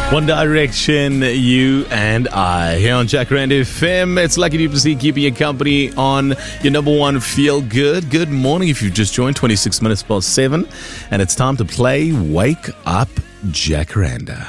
One Direction, you and I, here on Jacaranda FM. It's Lucky Duplessis keeping you company on your number one feel good. Good morning if you've just joined, 26 minutes past 7. And it's time to play Wake Up Jacaranda.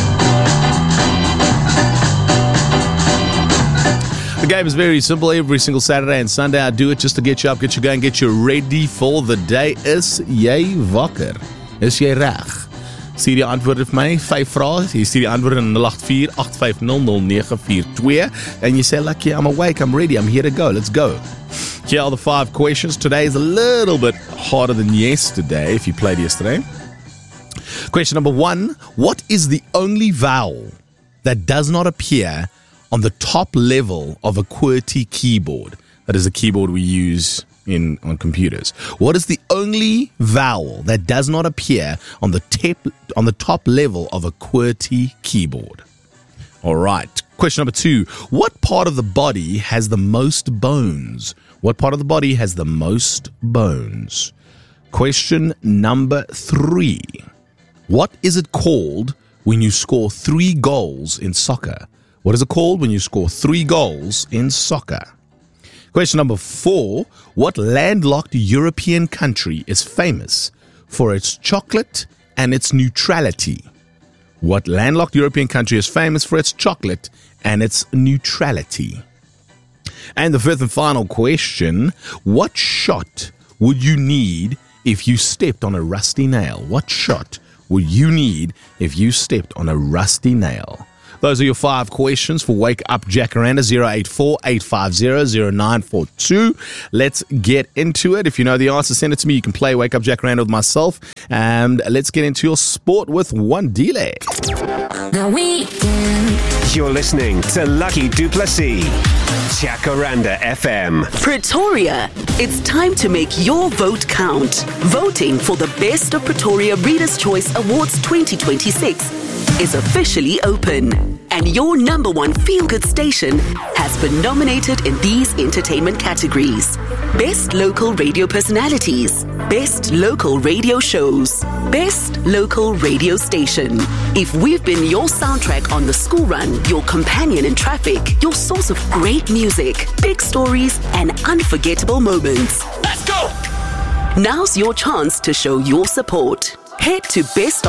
The game is very simple. Every single Saturday and Sunday I do it just to get you up, get you going, get you ready for the day. Is jy wakker? Is jy reg? Stuur die antwoorde vir my, 5 vrae. Jy stuur die antwoorde in 084-850-0942 and you say, Lucky, I'm awake, I'm ready, I'm here to go, let's go. Here are the 5 questions. Today is a little bit harder than yesterday, if you played yesterday. Question number 1, what is the only vowel that does not appear on the top level of a QWERTY keyboard? That is a keyboard we use on computers. What is the only vowel that does not appear on the top level of a QWERTY keyboard? All right. Question number 2. What part of the body has the most bones? What part of the body has the most bones? Question number 3. What is it called when you score 3 goals in soccer? What is it called when you score 3 goals in soccer? Question number 4. What landlocked European country is famous for its chocolate and its neutrality? What landlocked European country is famous for its chocolate and its neutrality? And the 5th and final question. What shot would you need if you stepped on a rusty nail? What shot would you need if you stepped on a rusty nail? Those are your 5 questions for Wake Up Jacaranda, 084-850-0942. Let's get into it. If you know the answer, send it to me. You can play Wake Up Jacaranda with myself. And let's get into your sport with Wandile. The Weekend. You're listening to Lucky Duplessis, Jacaranda FM. Pretoria, it's time to make your vote count. Voting for the Best of Pretoria Readers' Choice Awards 2026 is officially open, and your number one feel-good station has been nominated in these entertainment categories: Best Local Radio Personalities, Best Local Radio Shows, Best Local Radio Station. If we've been your soundtrack on the school run, your companion in traffic, your source of great music, big stories, and unforgettable moments. Let's go! Now's your chance to show your support. Head to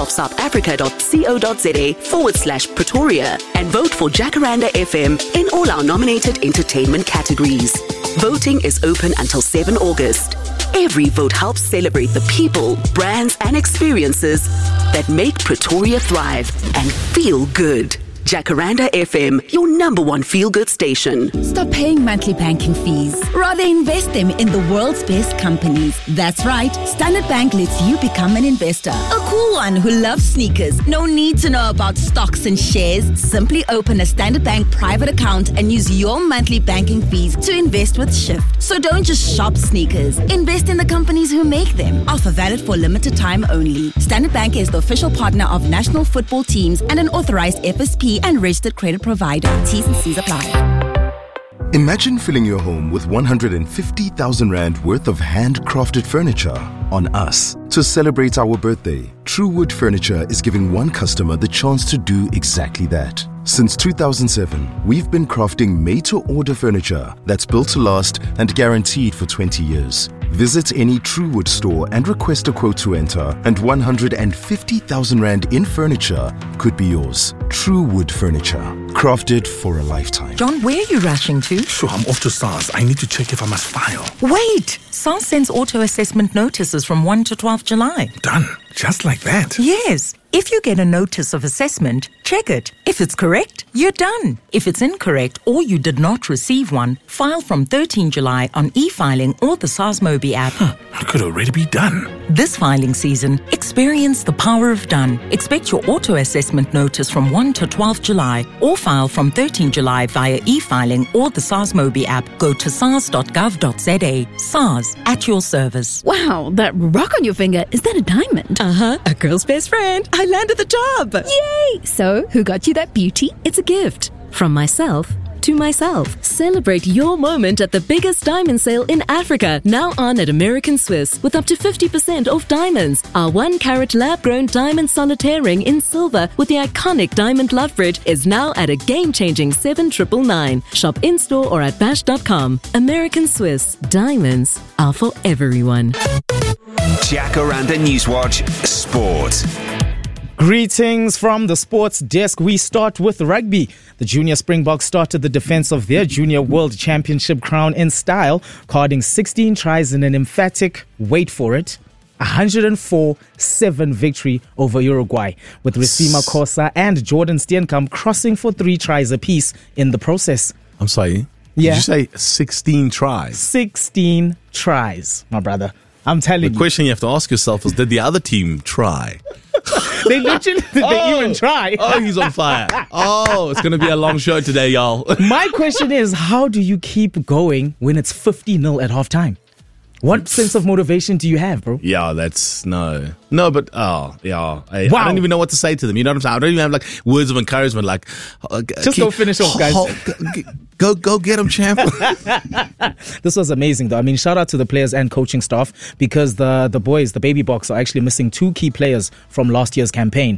bestofsouthafrica.co.za/Pretoria and vote for Jacaranda FM in all our nominated entertainment categories. Voting is open until 7 August. Every vote helps celebrate the people, brands, and experiences that make Pretoria thrive and feel good. Jacaranda FM, your number one feel-good station. Stop paying monthly banking fees. Rather invest them in the world's best companies. That's right. Standard Bank lets you become an investor. A cool one who loves sneakers. No need to know about stocks and shares. Simply open a Standard Bank private account and use your monthly banking fees to invest with Shift. So don't just shop sneakers. Invest in the companies who make them. Offer valid for limited time only. Standard Bank is the official partner of national football teams and an authorized FSP and registered credit provider. T's and C's apply. Imagine filling your home with 150,000 Rand worth of handcrafted furniture on us. To celebrate our birthday, Truewood Furniture is giving one customer the chance to do exactly that. Since 2007, we've been crafting made-to-order furniture that's built to last and guaranteed for 20 years. Visit any Truewood store and request a quote to enter, and 150,000 Rand in furniture could be yours. Truewood Furniture, crafted for a lifetime. John, where are you rushing to? Sure, I'm off to SARS. I need to check if I must file. Wait! SARS sends auto-assessment notices from 1 to 12 July. Done. Just like that? Yes. If you get a notice of assessment, check it. If it's correct, you're done. If it's incorrect or you did not receive one, file from 13 July on e-filing or the SARS Mobi app. It could already be done. This filing season, experience the power of done. Expect your auto-assessment notice from 1 to 12 July or file from 13 July via e-filing or the SARS Mobi app. Go to sars.gov.za. SARS, at your service. Wow, that rock on your finger, is that a diamond? Uh-huh, a girl's best friend. I landed the job. Yay! So, who got you that beauty? It's a gift. From myself to myself. Celebrate your moment at the biggest diamond sale in Africa, now on at American Swiss, with up to 50% off diamonds. Our 1-carat lab-grown diamond solitaire ring in silver with the iconic diamond love bridge is now at a game-changing $7,999. Shop in-store or at bash.com. American Swiss. Diamonds are for everyone. Jacaranda Newswatch Sport. Greetings from the sports desk. We start with rugby. The junior Springboks started the defense of their junior world championship crown in style, carding 16 tries in an emphatic, wait for it, 104-7 victory over Uruguay, with Racima Khosa and Jordan Steenkamp crossing for 3 tries apiece in the process. I'm sorry. Yeah. Did you say 16 tries? 16 tries, my brother. I'm telling you. The question you have to ask yourself is, did the other team try? They literally, they even try. Oh, he's on fire. Oh, it's going to be a long show today, y'all. My question is, how do you keep going when it's 50-0 at halftime? What sense of motivation do you have, bro? Yeah, No, but, I don't even know what to say to them. You know what I'm saying? I don't even have, like, words of encouragement, like... Just go finish off, guys. Go get them, champ. This was amazing, though. I mean, shout out to the players and coaching staff, because the boys, the Baby Boks, are actually missing 2 key players from last year's campaign.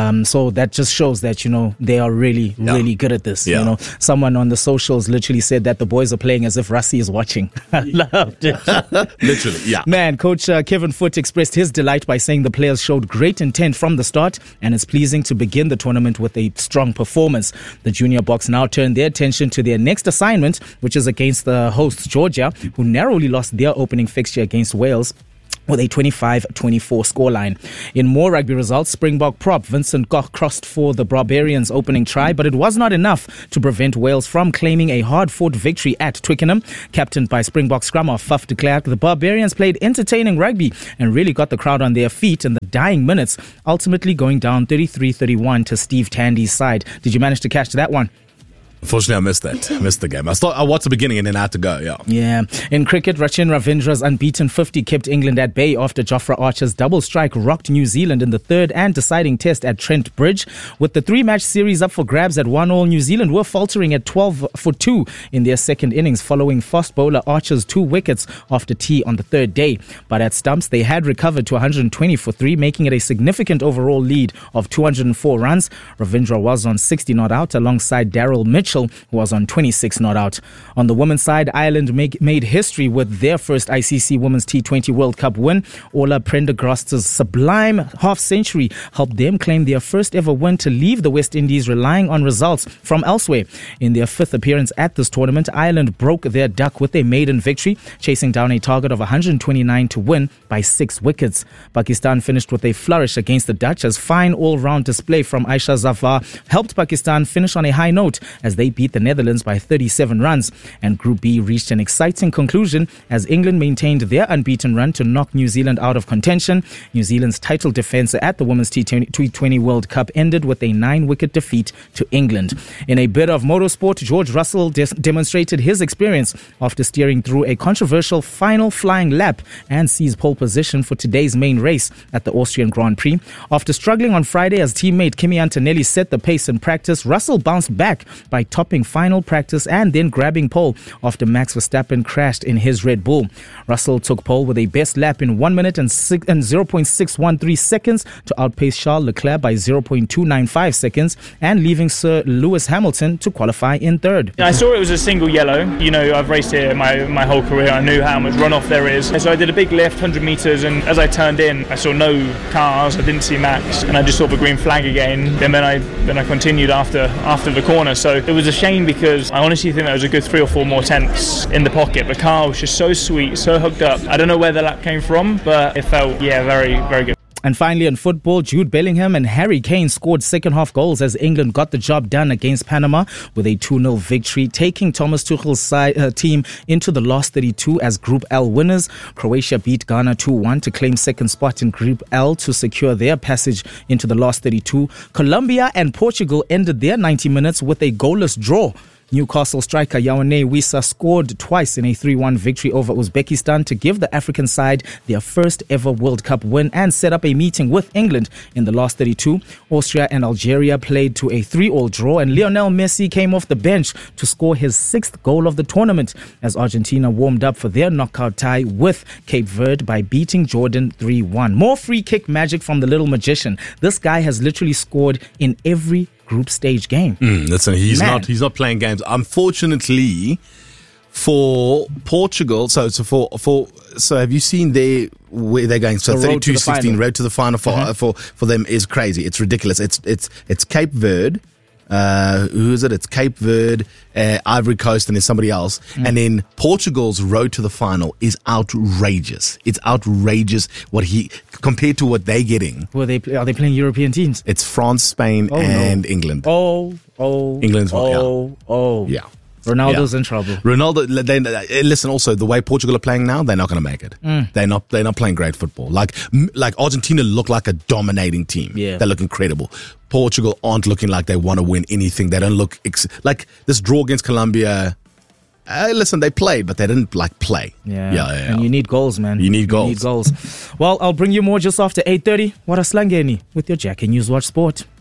So that just shows that, they are really, really good at this. Yeah. Someone on the socials literally said that the boys are playing as if Rassie is watching. I loved it. Literally, yeah. Man, Coach Kevin Foote expressed his delight by saying the players showed great intent from the start, and it's pleasing to begin the tournament with a strong performance. The Junior Boks now turn their attention to their next assignment, which is against the hosts Georgia, who narrowly lost their opening fixture against Wales with a 25-24 scoreline. In more rugby results, Springbok prop Vincent Koch crossed for the Barbarians' opening try, but it was not enough to prevent Wales from claiming a hard-fought victory at Twickenham. Captained by Springbok scrummer Faf de Klerk, the Barbarians played entertaining rugby and really got the crowd on their feet in the dying minutes, ultimately going down 33-31 to Steve Tandy's side. Did you manage to catch that one? Unfortunately, I missed that. I missed the game. I watched the beginning and then I had to go, Yeah. In cricket, Rachin Ravindra's unbeaten 50 kept England at bay after Jofra Archer's double strike rocked New Zealand in the third and deciding test at Trent Bridge. With the 3-match series up for grabs at 1-1, New Zealand were faltering at 12 for 2 in their second innings, following fast bowler Archer's 2 wickets after tea on the third day. But at stumps, they had recovered to 120 for 3, making it a significant overall lead of 204 runs. Ravindra was on 60 not out alongside Daryl Mitchell, who was on 26 not out. On the women's side, Ireland made history with their first ICC Women's T20 World Cup win. Ola Prendergast's sublime half-century helped them claim their first ever win to leave the West Indies relying on results from elsewhere. In their 5th appearance at this tournament, Ireland broke their duck with a maiden victory, chasing down a target of 129 to win by 6 wickets. Pakistan finished with a flourish against the Dutch, as fine all-round display from Aisha Zafar helped Pakistan finish on a high note as they beat the Netherlands by 37 runs. And Group B reached an exciting conclusion as England maintained their unbeaten run to knock New Zealand out of contention. New Zealand's title defence at the Women's T20 World Cup ended with a 9-wicket defeat to England. In a bit of motorsport, George Russell demonstrated his experience after steering through a controversial final flying lap and seized pole position for today's main race at the Austrian Grand Prix. After struggling on Friday as teammate Kimi Antonelli set the pace in practice, Russell bounced back by topping final practice and then grabbing pole after Max Verstappen crashed in his Red Bull. Russell took pole with a best lap in 1 minute and 0.613 seconds to outpace Charles Leclerc by 0.295 seconds and leaving Sir Lewis Hamilton to qualify in third. I saw it was a single yellow. I've raced here my whole career. I knew how much runoff there is. So I did a big left, 100 metres, and as I turned in, I saw no cars. I didn't see Max, and I just saw the green flag again. And then I continued after the corner. So it was a shame because I honestly think there was a good 3 or 4 more tenths in the pocket. The car was just so sweet, so hooked up. I don't know where the lap came from, but it felt, very, very good. And finally in football, Jude Bellingham and Harry Kane scored second-half goals as England got the job done against Panama with a 2-0 victory, taking Thomas Tuchel's team into the last 32 as Group L winners. Croatia beat Ghana 2-1 to claim second spot in Group L to secure their passage into the last 32. Colombia and Portugal ended their 90 minutes with a goalless draw. Newcastle striker Yaone Wissa scored twice in a 3-1 victory over Uzbekistan to give the African side their first ever World Cup win and set up a meeting with England in the last 32. Austria and Algeria played to a 3-3 draw, and Lionel Messi came off the bench to score his 6th goal of the tournament as Argentina warmed up for their knockout tie with Cape Verde by beating Jordan 3-1. More free kick magic from the little magician. This guy has literally scored in every group stage game. Listen, he's not playing games. Unfortunately for Portugal, so have you seen where they're going? So 32-16 road to the final for them is crazy. It's ridiculous. It's Cape Verde. Who is it? It's Cape Verde, Ivory Coast, and there's somebody else. And then Portugal's road to the final is outrageous. It's outrageous compared to what they're getting. Are they playing European teams? It's France, Spain, and England. England's yeah. Ronaldo's in trouble. Ronaldo, listen, also, the way Portugal are playing now, they're not going to make it. They're not playing great football. Like Argentina look like a dominating team. Yeah. They look incredible. Portugal aren't looking like they want to win anything. They don't look like this draw against Colombia. Listen, they played, but they didn't play. Yeah. And you need goals, man. You need goals. Well, I'll bring you more just after 8:30. What a slangeni with your Jackie News Watch Sport.